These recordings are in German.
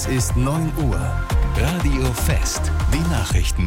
Es ist 9 Uhr. Radio Fest. Die Nachrichten.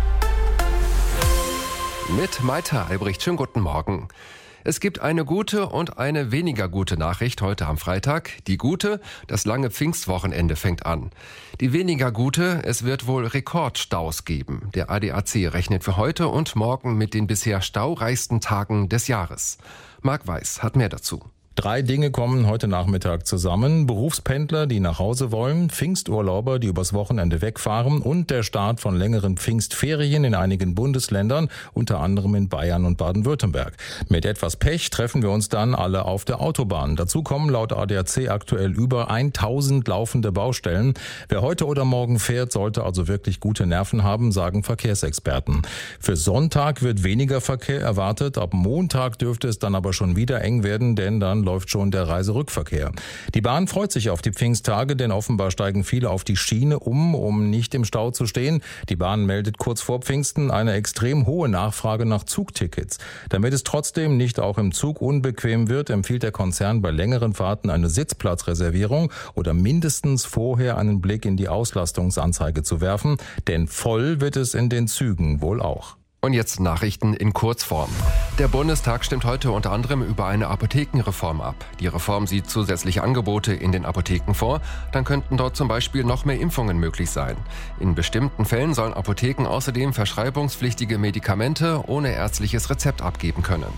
Mit Maita Albrecht. Schönen guten Morgen. Es gibt eine gute und eine weniger gute Nachricht heute am Freitag. Die gute, das lange Pfingstwochenende fängt an. Die weniger gute, es wird wohl Rekordstaus geben. Der ADAC rechnet für heute und morgen mit den bisher staureichsten Tagen des Jahres. Marc Weiß hat mehr dazu. 3 Dinge kommen heute Nachmittag zusammen. Berufspendler, die nach Hause wollen, Pfingsturlauber, die übers Wochenende wegfahren und der Start von längeren Pfingstferien in einigen Bundesländern, unter anderem in Bayern und Baden-Württemberg. Mit etwas Pech treffen wir uns dann alle auf der Autobahn. Dazu kommen laut ADAC aktuell über 1000 laufende Baustellen. Wer heute oder morgen fährt, sollte also wirklich gute Nerven haben, sagen Verkehrsexperten. Für Sonntag wird weniger Verkehr erwartet. Ab Montag dürfte es dann aber schon wieder eng werden, denn dann läuft schon der Reiserückverkehr. Die Bahn freut sich auf die Pfingsttage, denn offenbar steigen viele auf die Schiene um nicht im Stau zu stehen. Die Bahn meldet kurz vor Pfingsten eine extrem hohe Nachfrage nach Zugtickets. Damit es trotzdem nicht auch im Zug unbequem wird, empfiehlt der Konzern bei längeren Fahrten eine Sitzplatzreservierung oder mindestens vorher einen Blick in die Auslastungsanzeige zu werfen, denn voll wird es in den Zügen wohl auch. Und jetzt Nachrichten in Kurzform. Der Bundestag stimmt heute unter anderem über eine Apothekenreform ab. Die Reform sieht zusätzliche Angebote in den Apotheken vor. Dann könnten dort zum Beispiel noch mehr Impfungen möglich sein. In bestimmten Fällen sollen Apotheken außerdem verschreibungspflichtige Medikamente ohne ärztliches Rezept abgeben können.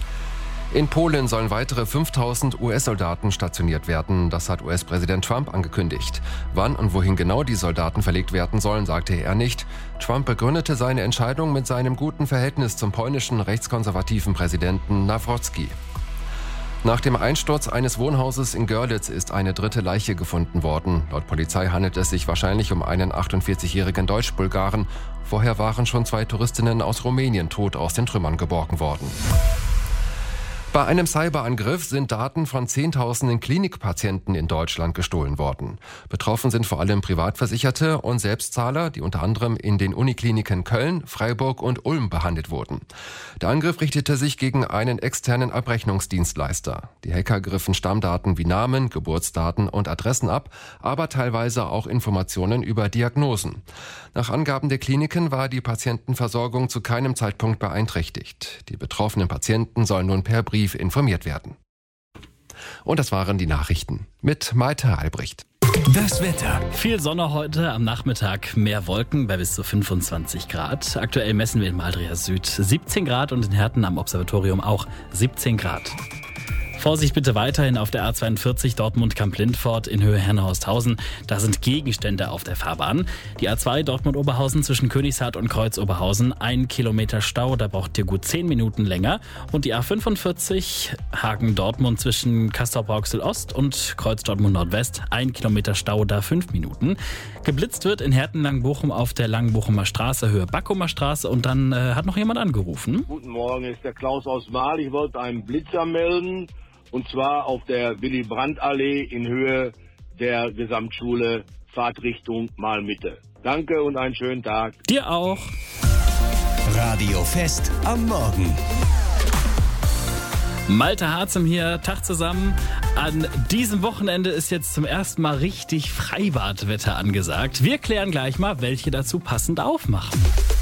In Polen sollen weitere 5000 US-Soldaten stationiert werden. Das hat US-Präsident Trump angekündigt. Wann und wohin genau die Soldaten verlegt werden sollen, sagte er nicht. Trump begründete seine Entscheidung mit seinem guten Verhältnis zum polnischen rechtskonservativen Präsidenten Nawrocki. Nach dem Einsturz eines Wohnhauses in Görlitz ist eine 3. Leiche gefunden worden. Laut Polizei handelt es sich wahrscheinlich um einen 48-jährigen Deutsch-Bulgaren. Vorher waren schon 2 Touristinnen aus Rumänien tot aus den Trümmern geborgen worden. Bei einem Cyberangriff sind Daten von Zehntausenden Klinikpatienten in Deutschland gestohlen worden. Betroffen sind vor allem Privatversicherte und Selbstzahler, die unter anderem in den Unikliniken Köln, Freiburg und Ulm behandelt wurden. Der Angriff richtete sich gegen einen externen Abrechnungsdienstleister. Die Hacker griffen Stammdaten wie Namen, Geburtsdaten und Adressen ab, aber teilweise auch Informationen über Diagnosen. Nach Angaben der Kliniken war die Patientenversorgung zu keinem Zeitpunkt beeinträchtigt. Die betroffenen Patienten sollen nun per Brief informiert werden. Und das waren die Nachrichten mit Maita Albrecht. Das Wetter. Viel Sonne heute, am Nachmittag mehr Wolken bei bis zu 25 Grad. Aktuell messen wir in Maldria Süd 17 Grad und in Herten am Observatorium auch 17 Grad. Vorsicht bitte weiterhin auf der A42 Dortmund-Kamp-Lindfort in Höhe Herrenhaushausen. Da sind Gegenstände auf der Fahrbahn. Die A2 Dortmund-Oberhausen zwischen Königshardt und Kreuz-Oberhausen. 1 Kilometer Stau, da braucht ihr gut 10 Minuten länger. Und die A45 Hagen-Dortmund zwischen Castrop-Rauxel-Ost und Kreuz-Dortmund-Nordwest. 1 Kilometer Stau, da 5 Minuten. Geblitzt wird in Herten-Langbochum auf der Langbochumer Straße, Höhe Backumer Straße. Und dann hat noch jemand angerufen. Guten Morgen, ist der Klaus aus Mahl. Ich wollte einen Blitzer melden. Und zwar auf der Willy-Brandt-Allee in Höhe der Gesamtschule, Fahrtrichtung Mahl-Mitte. Danke und einen schönen Tag. Dir auch. Radio Fest am Morgen. Malte Harzem hier, Tag zusammen. An diesem Wochenende ist jetzt zum ersten Mal richtig Freibadwetter angesagt. Wir klären gleich mal, welche dazu passend aufmachen.